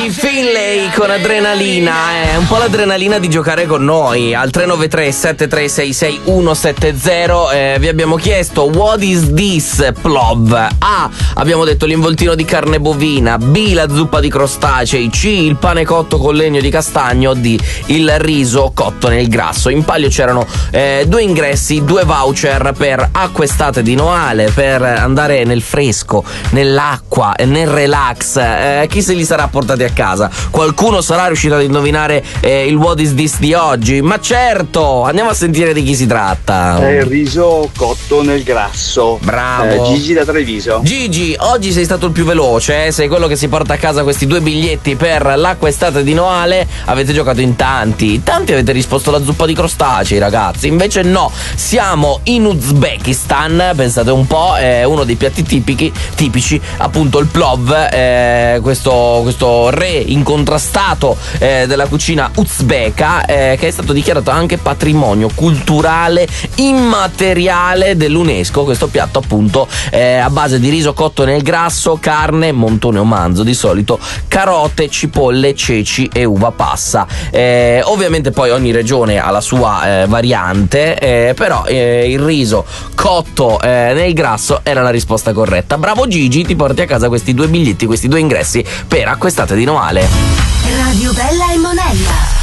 Gigi Finlay con Adrenalina, è un po' l'adrenalina di giocare con noi. Al 393 7366 170 vi abbiamo chiesto what is this plov? A, abbiamo detto l'involtino di carne bovina. B, la zuppa di crostacei. C, il pane cotto con legno di castagno. D, il riso cotto nel grasso. In palio c'erano due ingressi, due voucher per acqua estate di Noale, per andare nel fresco, nell'acqua, nel relax. Chi se li sarà portati a casa? Qualcuno sarà riuscito ad indovinare il what is this di oggi? Ma certo, andiamo a sentire di chi si tratta. Il riso cotto nel grasso. Bravo. Gigi da Treviso. Gigi, oggi sei stato il più veloce, sei quello che si porta a casa questi due biglietti per l'acqua estate di Noale. Avete giocato in tanti avete risposto la zuppa di crostacei, ragazzi. Invece no, siamo in Uzbekistan, pensate un po', è uno dei piatti tipici, appunto il plov, questo re incontrastato della cucina uzbeka, che è stato dichiarato anche patrimonio culturale immateriale dell'UNESCO. Questo piatto appunto a base di riso cotto nel grasso, carne, montone o manzo, di solito carote, cipolle, ceci e uva passa. Ovviamente poi ogni regione ha la sua variante, però il riso cotto nel grasso era la risposta corretta. Bravo Gigi, ti porti a casa questi due biglietti, questi due ingressi per acquestate di Noale. Radio Bella e Monella.